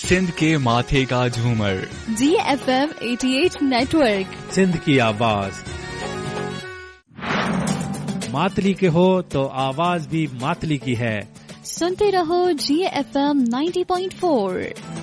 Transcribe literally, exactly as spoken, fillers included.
सिंध के माथे का झूमर, जी एफ एम अठासी नेटवर्क, सिंध की आवाज। मातली के हो तो आवाज भी मातली की है। सुनते रहो जी एफ एम नब्बे पॉइंट चार।